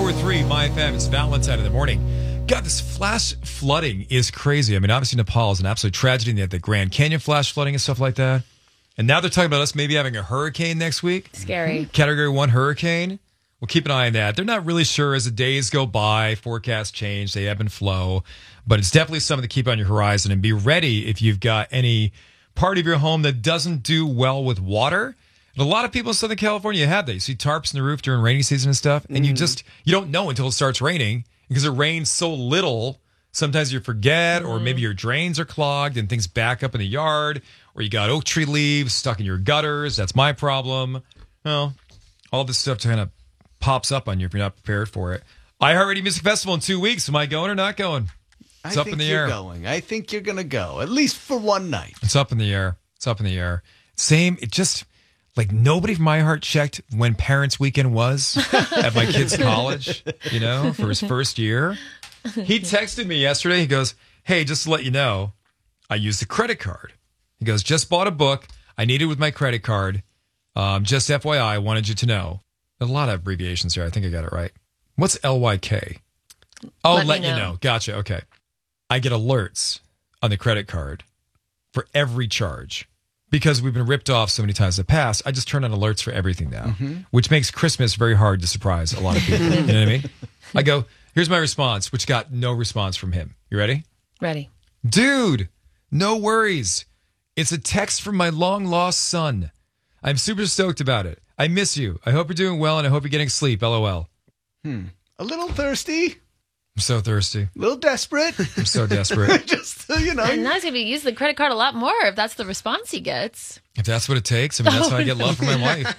104.3 My FM. It's Valentine in the morning. God, this flash flooding is crazy. I mean, obviously Nepal is an absolute tragedy. They had the Grand Canyon flash flooding and stuff like that. And now they're talking about us maybe having a hurricane next week. Scary. Category 1 hurricane. We'll keep an eye on that. They're not really sure as the days go by. Forecasts change. They ebb and flow. But it's definitely something to keep on your horizon and be ready if you've got any part of your home that doesn't do well with water. And a lot of people in Southern California have that. You see tarps in the roof during rainy season and stuff. And you don't know until it starts raining because it rains so little. Sometimes you forget, or maybe your drains are clogged and things back up in the yard, or you got oak tree leaves stuck in your gutters. That's my problem. Well, all this stuff kind of pops up on you if you're not prepared for it. iHeartRadio Music Festival in 2 weeks. Am I going or not going? It's up in the air. I think you're going to go, at least for one night. It's up in the air. It's up in the air. Same. It just, like, nobody from iHeart checked when Parents' Weekend was at my kid's college, for his first year. He texted me yesterday. He goes, hey, just to let you know, I used a credit card. He goes, just bought a book. I need it with my credit card. Just FYI, I wanted you to know. A lot of abbreviations here. I think I got it right. What's LYK? Oh, let you know. Gotcha. Okay. I get alerts on the credit card for every charge because we've been ripped off so many times in the past. I just turn on alerts for everything now, which makes Christmas very hard to surprise a lot of people. You know what I mean? I go, here's my response, which got no response from him. You ready? Ready. Dude, no worries. It's a text from my long-lost son. I'm super stoked about it. I miss you. I hope you're doing well, and I hope you're getting sleep. LOL. A little thirsty. I'm so thirsty. A little desperate. I'm so desperate. Just, And now he's going to be using the credit card a lot more if that's the response he gets. If that's what it takes, I mean, that's how I get love from my wife.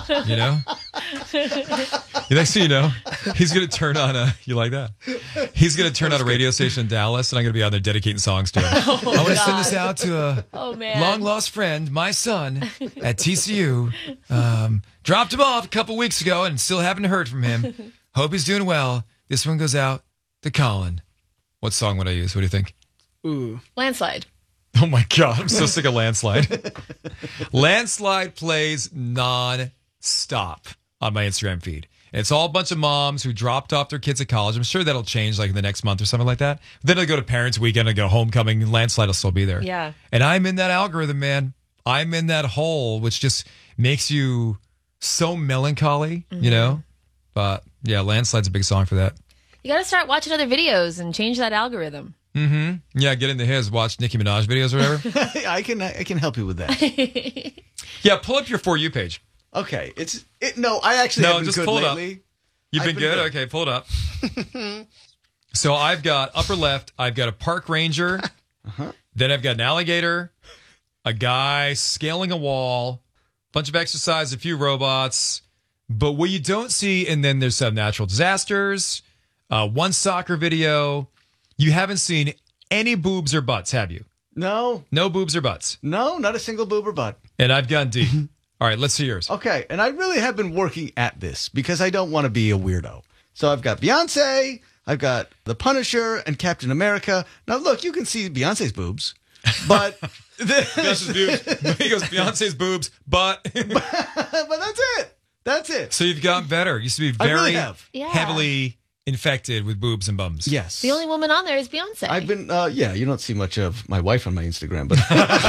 Next thing you know, he's going to turn on you like that? He's going to turn on a radio station in Dallas, and I'm going to be out there dedicating songs to him. I want to send this out to a long-lost friend, my son, at TCU. Dropped him off a couple weeks ago and still haven't heard from him. Hope he's doing well. This one goes out to Colin. What song would I use? What do you think? Ooh. Landslide. Oh, my God. I'm so sick of Landslide. Landslide plays non-stop on my Instagram feed. And it's all a bunch of moms who dropped off their kids at college. I'm sure that'll change like in the next month or something like that. Then they'll go to Parents' Weekend and go homecoming. Landslide will still be there. Yeah. And I'm in that algorithm, man. I'm in that hole, which just makes you so melancholy, But, yeah, Landslide's a big song for that. You got to start watching other videos and change that algorithm. Yeah, get into his. Watch Nicki Minaj videos or whatever. I can help you with that. Yeah, pull up your For You page. Okay. I actually haven't just good pull it lately. up. You've been good? Okay, pull it up. So I've got upper left, I've got a park ranger. Then I've got an alligator, a guy scaling a wall, bunch of exercise, a few robots. But what you don't see, and then there's some natural disasters, one soccer video. You haven't seen any boobs or butts, have you? No. No boobs or butts? No, not a single boob or butt. And I've gone deep. All right, let's see yours. Okay, and I really have been working at this because I don't want to be a weirdo. So I've got Beyonce, I've got The Punisher, and Captain America. Now, look, you can see Beyonce's boobs, but... Beyonce's boobs. He goes, Beyonce's boobs, but... but that's it. So you've gotten better. You used to be very heavily infected with boobs and bums. Yes. The only woman on there is Beyonce. I've been, you don't see much of my wife on my Instagram, but...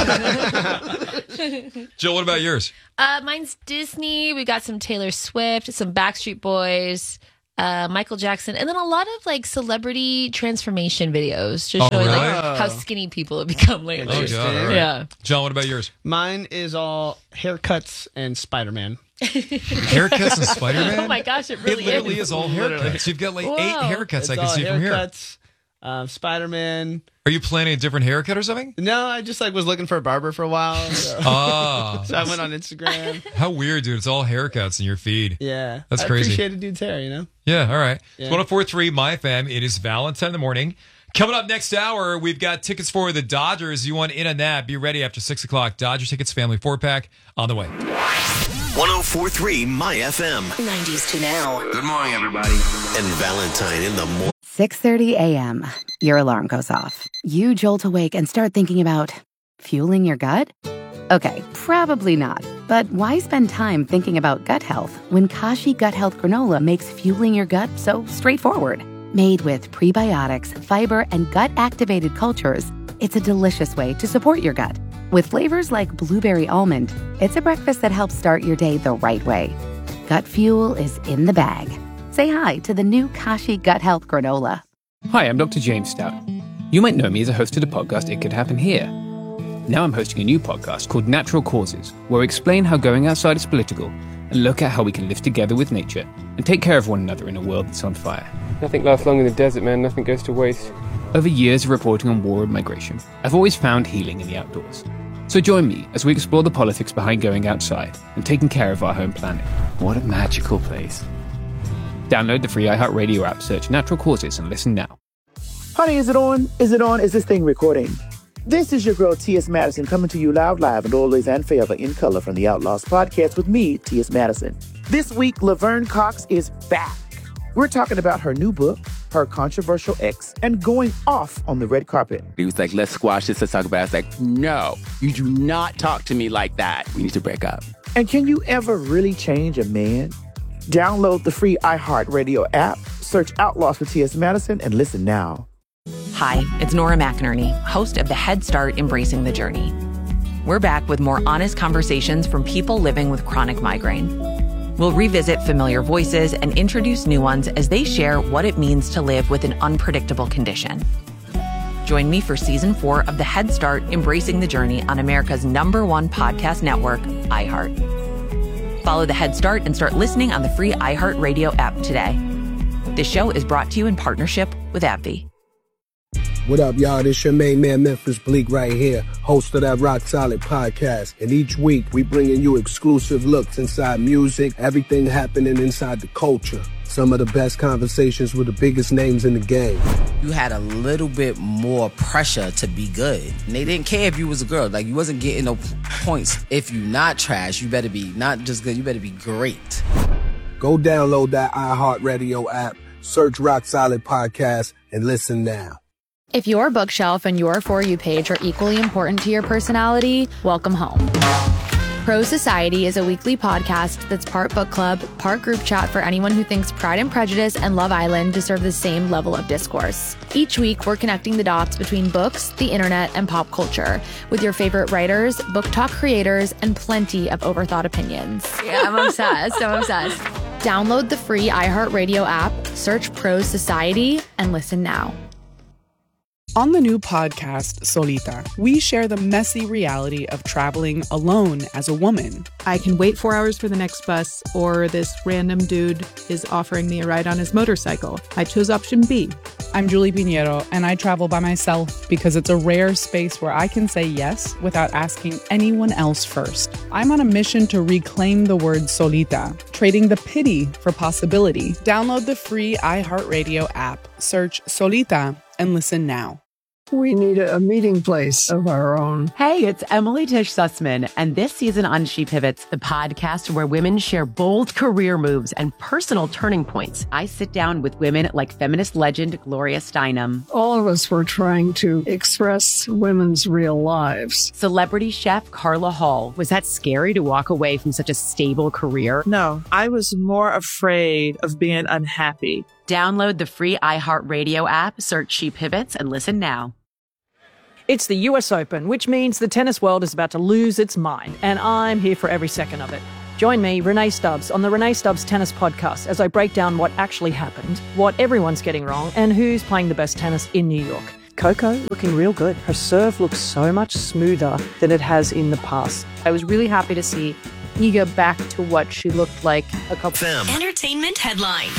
Jill, what about yours? Mine's Disney. We got some Taylor Swift, some Backstreet Boys, Michael Jackson, and then a lot of like celebrity transformation videos, just showing like how skinny people have become lately. Oh, God. All right. Yeah. John, what about yours? Mine is all haircuts and Spider-Man. Haircuts and Spider-Man? Oh my gosh, it really literally is all haircuts. You've got like 8 haircuts I can see from here. Haircuts, Spider-Man. Are you planning a different haircut or something? No, I just was looking for a barber for a while. So, so I went on Instagram. How weird, dude. It's all haircuts in your feed. Yeah. That's crazy. I appreciate a dude's hair, Yeah, all right. Yeah. It's 104.3 My FM. It is Valentine in the morning. Coming up next hour, we've got tickets for the Dodgers. You want in on that? Be ready after 6 o'clock. Dodger Tickets Family 4-pack on the way. 104.3 My FM. 90s to now. Good morning, everybody. And Valentine in the morning. 6:30 a.m. Your alarm goes off. You jolt awake and start thinking about fueling your gut? Okay, probably not. But why spend time thinking about gut health when Kashi Gut Health Granola makes fueling your gut so straightforward? Made with prebiotics, fiber, and gut-activated cultures, it's a delicious way to support your gut. With flavors like blueberry almond, it's a breakfast that helps start your day the right way. Gut fuel is in the bag. Say hi to the new Kashi Gut Health Granola. Hi, I'm Dr. James Stout. You might know me as a host of the podcast It Could Happen Here. Now I'm hosting a new podcast called Natural Causes, where we explain how going outside is political and look at how we can live together with nature and take care of one another in a world that's on fire. Nothing lasts long in the desert, man. Nothing goes to waste. Over years of reporting on war and migration, I've always found healing in the outdoors. So join me as we explore the politics behind going outside and taking care of our home planet. What a magical place. Download the free iHeartRadio app, search Natural Causes, and listen now. Honey, is it on? Is it on? Is this thing recording? This is your girl, T.S. Madison, coming to you loud, live, and always and forever in color from the Outlaws podcast with me, T.S. Madison. This week, Laverne Cox is back. We're talking about her new book, her controversial ex, and going off on the red carpet. He was like, let's squash this, let's talk about it. I was like, no, you do not talk to me like that. We need to break up. And can you ever really change a man? Download the free iHeartRadio app, search Outlaws for T.S. Madison, and listen now. Hi, it's Nora McInerney, host of the Head Start Embracing the Journey. We're back with more honest conversations from people living with chronic migraine. We'll revisit familiar voices and introduce new ones as they share what it means to live with an unpredictable condition. Join me for Season 4 of the Head Start Embracing the Journey on America's #1 podcast network, iHeart. Follow the Head Start and start listening on the free iHeartRadio app today. This show is brought to you in partnership with AbbVie. What up, y'all? This your main man, Memphis Bleak, right here, host of that Rock Solid podcast. And each week, we bringing you exclusive looks inside music, everything happening inside the culture. Some of the best conversations with the biggest names in the game. You had a little bit more pressure to be good. And they didn't care if you was a girl. Like, you wasn't getting no points. If you not trash, you better be not just good, you better be great. Go download that iHeartRadio app, search Rock Solid Podcast, and listen now. If your bookshelf and your For You page are equally important to your personality, welcome home. Pro Society is a weekly podcast that's part book club, part group chat for anyone who thinks Pride and Prejudice and Love Island deserve the same level of discourse. Each week, we're connecting the dots between books, the internet, and pop culture with your favorite writers, book talk creators, and plenty of overthought opinions. Yeah, I'm obsessed. Download the free iHeartRadio app, search Pro Society, and listen now. On the new podcast, Solita, we share the messy reality of traveling alone as a woman. I can wait 4 hours for the next bus, or this random dude is offering me a ride on his motorcycle. I chose option B. I'm Julie Pinheiro, and I travel by myself because it's a rare space where I can say yes without asking anyone else first. I'm on a mission to reclaim the word solita, trading the pity for possibility. Download the free iHeartRadio app, search Solita, and listen now. We need a meeting place of our own. Hey, it's Emily Tish Sussman, and this season on She Pivots, the podcast where women share bold career moves and personal turning points. I sit down with women like feminist legend Gloria Steinem. All of us were trying to express women's real lives. Celebrity chef Carla Hall. Was that scary to walk away from such a stable career? No, I was more afraid of being unhappy. Download the free iHeartRadio app, search She Pivots, and listen now. It's the US Open, which means the tennis world is about to lose its mind, and I'm here for every second of it. Join me, Renee Stubbs, on the Renee Stubbs Tennis Podcast as I break down what actually happened, what everyone's getting wrong, and who's playing the best tennis in New York. Coco looking real good. Her serve looks so much smoother than it has in the past. I was really happy to see Iga back to what she looked like a couple of Entertainment headlines.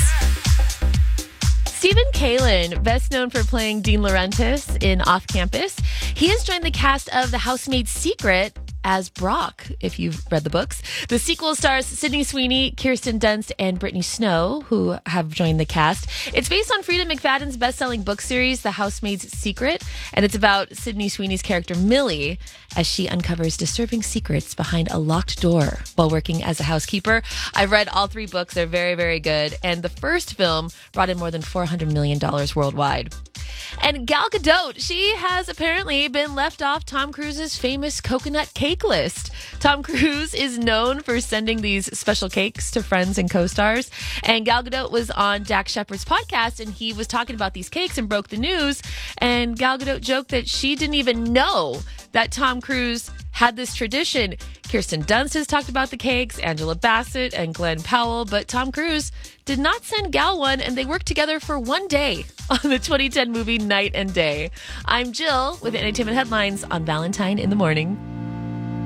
Stephen Kalin, best known for playing Dean Laurentiis in Off Campus, he has joined the cast of The Housemaid's Secret as Brock, if you've read the books. The sequel stars Sydney Sweeney, Kirsten Dunst, and Brittany Snow, who have joined the cast. It's based on Frida McFadden's best-selling book series, The Housemaid's Secret, and it's about Sydney Sweeney's character, Millie, as she uncovers disturbing secrets behind a locked door while working as a housekeeper. I've read all 3 books. They're very, very good. And the first film brought in more than $400 million worldwide. And Gal Gadot, she has apparently been left off Tom Cruise's famous coconut cake list. Tom Cruise is known for sending these special cakes to friends and co-stars. And Gal Gadot was on Dax Shepard's podcast, and he was talking about these cakes and broke the news. And Gal Gadot joked that she didn't even know that Tom Cruise had this tradition. Kirsten Dunst has talked about the cakes, Angela Bassett and Glenn Powell, but Tom Cruise did not send Gal one, and they worked together for one day on the 2010 movie Night and Day. I'm Jill with the Entertainment Headlines on Valentine in the Morning.